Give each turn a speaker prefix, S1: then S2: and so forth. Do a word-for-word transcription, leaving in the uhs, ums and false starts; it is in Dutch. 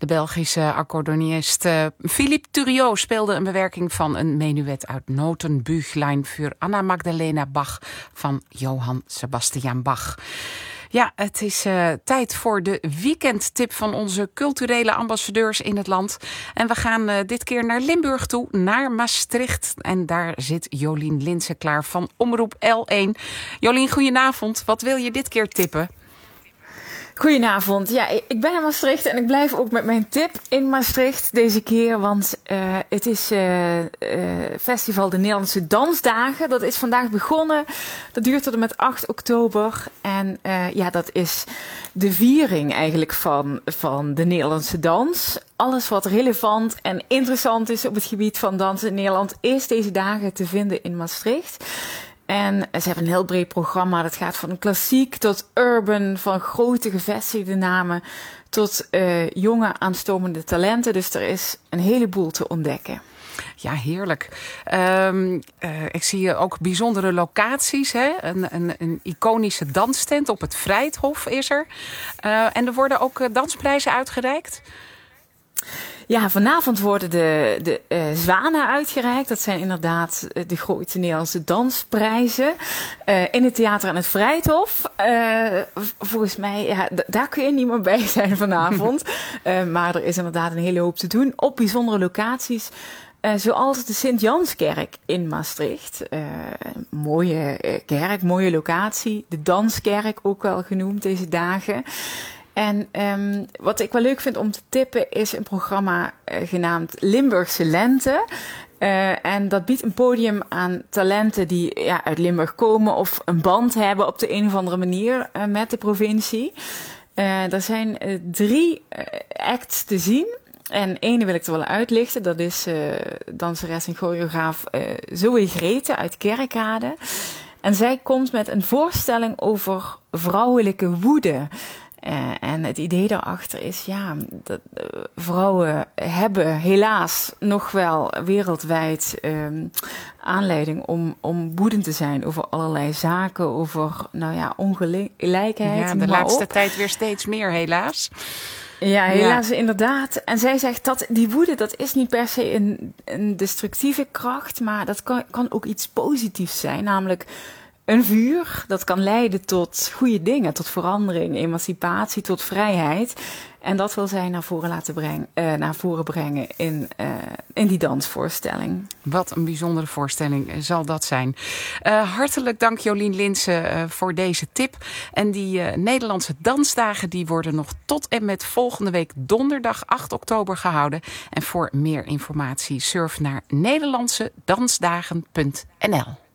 S1: De Belgische accordeonist uh, Philippe Thuriot speelde een bewerking van een menuet uit Notenbüchlein voor Anna Magdalena Bach van Johann Sebastian Bach. Ja, het is uh, tijd voor de weekendtip van onze culturele ambassadeurs in het land. En we gaan uh, dit keer naar Limburg toe, naar Maastricht. En daar zit Jolien Linsen klaar van Omroep L één. Jolien, goedenavond. Wat wil je dit keer tippen?
S2: Goedenavond. Ja, ik ben in Maastricht en ik blijf ook met mijn tip in Maastricht deze keer. Want uh, het is uh, uh, Festival de Nederlandse Dansdagen. Dat is vandaag begonnen. Dat duurt tot en met acht oktober. En uh, ja, dat is de viering eigenlijk van, van de Nederlandse dans. Alles wat relevant en interessant is op het gebied van dans in Nederland is deze dagen te vinden in Maastricht. En ze hebben een heel breed programma. Dat gaat van klassiek tot urban, van grote gevestigde namen tot uh, jonge aanstomende talenten. Dus er is een heleboel te ontdekken.
S1: Ja, heerlijk. Um, uh, ik zie ook bijzondere locaties. Hè? Een, een, een iconische danstent op het Vrijthof is er. Uh, en er worden ook uh, dansprijzen uitgereikt.
S2: Ja, vanavond worden de, de uh, zwanen uitgereikt. Dat zijn inderdaad de grote Nederlandse dansprijzen. Uh, in het theater aan het Vrijthof. Uh, volgens mij, ja, d- daar kun je niet meer bij zijn vanavond. uh, maar er is inderdaad een hele hoop te doen op bijzondere locaties. Uh, zoals de Sint-Janskerk in Maastricht. Uh, mooie uh, kerk, mooie locatie. De Danskerk ook wel genoemd deze dagen. En um, wat ik wel leuk vind om te tippen is een programma uh, genaamd Limburgse Lente. Uh, en dat biedt een podium aan talenten die ja, uit Limburg komen of een band hebben op de een of andere manier uh, met de provincie. Uh, er zijn uh, drie uh, acts te zien. En ene wil ik er wel uitlichten. Dat is uh, danseres en choreograaf uh, Zoe Grete uit Kerkrade. En zij komt met een voorstelling over vrouwelijke woede. Uh, en het idee daarachter is, ja, dat uh, vrouwen hebben helaas nog wel wereldwijd um, aanleiding om, om woedend te zijn over allerlei zaken, over, nou ja, ongelijkheid.
S1: Ja, de laatste op. tijd weer steeds meer, helaas.
S2: Ja, helaas ja. Inderdaad. En zij zegt dat die woede, dat is niet per se een, een destructieve kracht, maar dat kan, kan ook iets positiefs zijn, namelijk een vuur, dat kan leiden tot goede dingen, tot verandering, emancipatie, tot vrijheid. En dat wil zij naar voren laten brengen, uh, naar voren brengen in, uh, in die dansvoorstelling.
S1: Wat een bijzondere voorstelling zal dat zijn. Uh, hartelijk dank Jolien Linsen uh, voor deze tip. En die uh, Nederlandse dansdagen die worden nog tot en met volgende week donderdag acht oktober gehouden. En voor meer informatie surf naar nederlandse dansdagen punt n l.